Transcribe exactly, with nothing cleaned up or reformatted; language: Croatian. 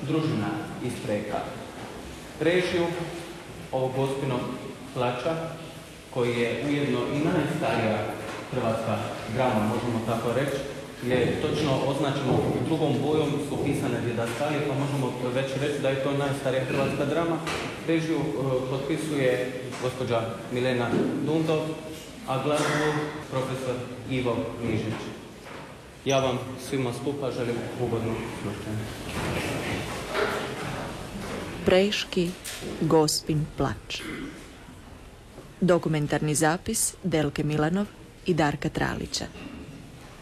družina iz Preka. Režiju ovog Gospinog plača, koji je ujedno i najstarija hrvatska drama, možemo tako reći, je točno označeno drugom bojom, su pisane didaskalije, pa možemo već reći da je to najstarija hrvatska drama. Režiju uh, potpisuje gospođa Milena Dundov, a glazbu profesor Ivo Mižić. Ja vam svima skupa želim ugodno slušanje. Preški Gospin plač. Dokumentarni zapis Delke Milanov i Darka Tralića.